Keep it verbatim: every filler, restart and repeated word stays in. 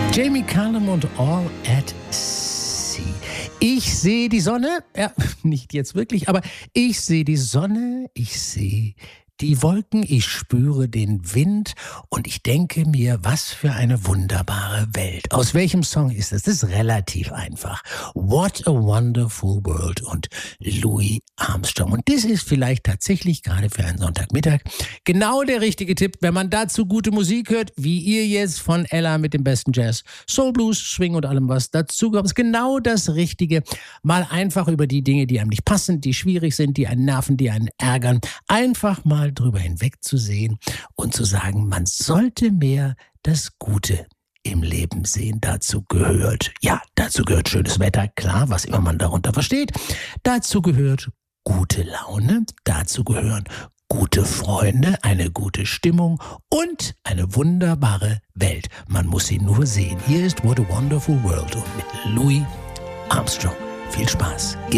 Jamie Cullum und All at Sea. Ich sehe die Sonne, ja, nicht jetzt wirklich, aber ich sehe die Sonne, ich sehe die Wolken, ich spüre den Wind und ich denke mir, was für eine wunderbare Welt. Aus welchem Song ist das? Das ist relativ einfach. What a Wonderful World und Louis Armstrong. Und das ist vielleicht tatsächlich gerade für einen Sonntagmittag genau der richtige Tipp, wenn man dazu gute Musik hört, wie ihr jetzt von Ella mit dem besten Jazz, Soul, Blues, Swing und allem, was dazu kommt. Ist genau das Richtige. Mal einfach über die Dinge, die einem nicht passen, die schwierig sind, die einen nerven, die einen ärgern, einfach mal drüber hinwegzusehen und zu sagen, man sollte mehr das Gute im Leben sehen. Dazu gehört, ja, dazu gehört schönes Wetter, klar, was immer man darunter versteht. Dazu gehört gute Laune, dazu gehören gute Freunde, eine gute Stimmung und eine wunderbare Welt. Man muss sie nur sehen. Hier ist What a Wonderful World und mit Louis Armstrong. Viel Spaß.